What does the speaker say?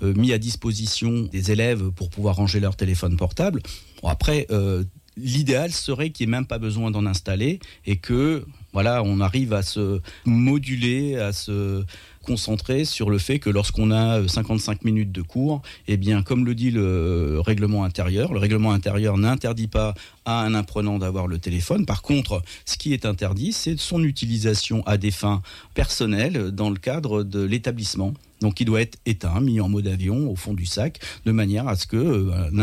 mis à disposition des élèves pour pouvoir ranger leur téléphone portable. Bon, après, l'idéal serait qu'il n'y ait même pas besoin d'en installer et que on arrive à se moduler, à se concentrer sur le fait que lorsqu'on a 55 minutes de cours, eh bien, comme le dit le règlement intérieur n'interdit pas à un apprenant d'avoir le téléphone. Par contre, ce qui est interdit, c'est son utilisation à des fins personnelles dans le cadre de l'établissement. Donc, il doit être éteint, mis en mode avion au fond du sac, de manière à ce que